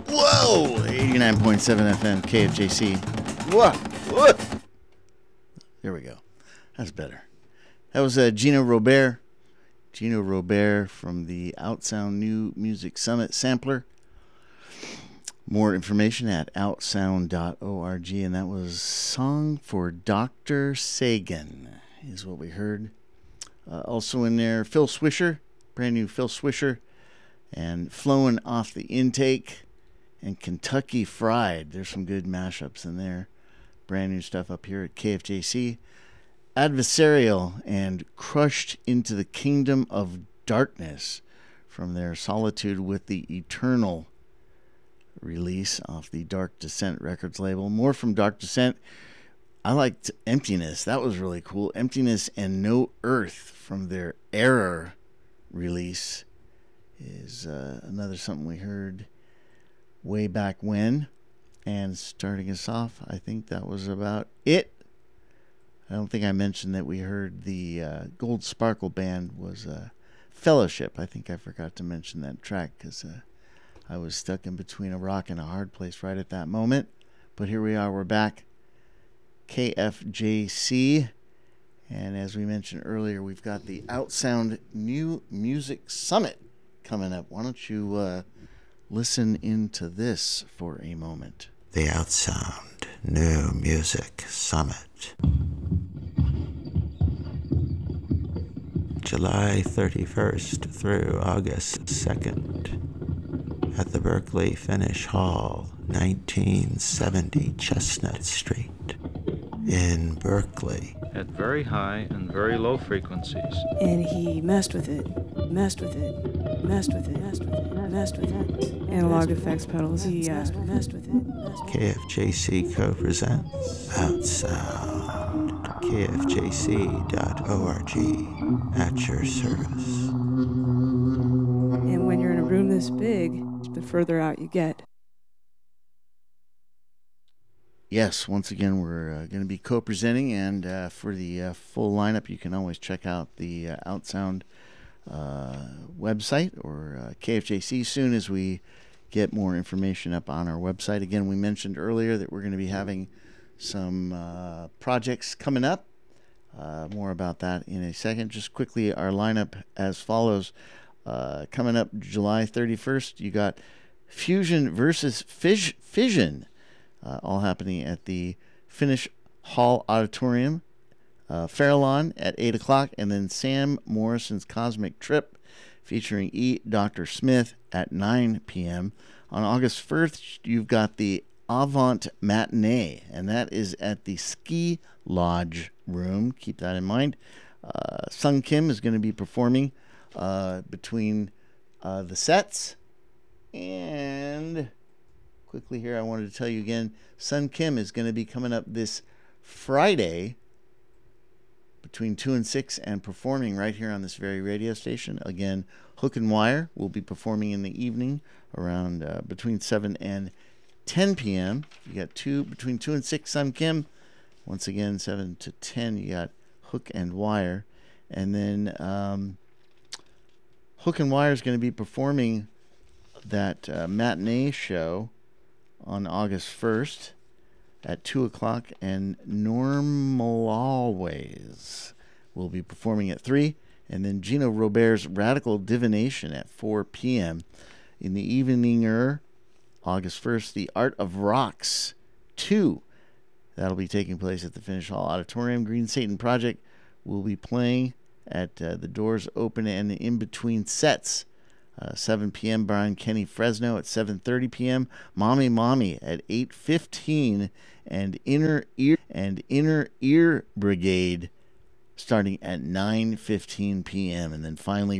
Whoa! 89.7 FM, KFJC. Whoa! There we go. That's better. That was Gino Robert. Gino Robert from the Outsound New Music Summit Sampler. More information at outsound.org. And that was Song for Dr. Sagan is what we heard. Also in there, Phil Swisher. Brand new Phil Swisher. And Flowing Off the Intake. And Kentucky Fried. There's some good mashups in there. Brand new stuff up here at KFJC. Adversarial and Crushed into the Kingdom of Darkness from their Solitude with the Eternal release off the Dark Descent Records label. More from Dark Descent. I liked Emptiness. That was really cool. Emptiness and No Earth from their Error release is another something we heard way back when. And starting us off, I think that was about it. I don't think I mentioned that we heard the Gold Sparkle Band was Fellowship. I think I forgot to mention that track because I was stuck in between a rock and a hard place right at that moment. But here we are, we're back. KFJC. And as we mentioned earlier, we've got the Outsound New Music Summit coming up. Why don't you listen into this for a moment? The Outsound New Music Summit. July 31st through August 2nd at the Berkeley Finish Hall, 1970 Chestnut Street in Berkeley. At very high and very low frequencies. And he messed with it. Analog effects pedals. He messed with it. KFJC co-presents Outsound. KFJC.org at your service. And when you're in a room this big, the further out you get. Yes, once again, we're going to be co-presenting, and for the full lineup, you can always check out the Outsound website or KFJC soon as we get more information up on our website. Again, we mentioned earlier that we're going to be having some projects coming up. More about that in a second. Just quickly, our lineup as follows. Coming up July 31st, you got Fusion versus Fission. All happening at the Finish Hall Auditorium. Farallon at 8 o'clock, and then Sam Morrison's Cosmic Trip featuring E. Dr. Smith at 9 p.m. On August 1st, you've got the Avant Matinee, and that is at the Ski Lodge Room. Keep that in mind. Sung Kim is going to be performing between the sets. And quickly here, I wanted to tell you again, Sun Kim is going to be coming up this Friday between 2 and 6 and performing right here on this very radio station. Again, Hook and Wire will be performing in the evening around between 7 and 10 p.m. You got between 2 and 6, Sun Kim. Once again, 7 to 10, you got Hook and Wire. And then Hook and Wire is going to be performing that matinee show on August 1st at 2 o'clock, and Normal Always will be performing at 3, and then Gino Robert's Radical Divination at 4 p.m. In the evening, August 1st, The Art of Rocks 2. That'll be taking place at the Finish Hall Auditorium. Green Satan Project will be playing at the doors open and in between sets. 7 p.m. Brian Kenny Fresno at 7:30 p.m. Mommy at 8:15, and Inner Ear Brigade starting at 9:15 p.m. And then finally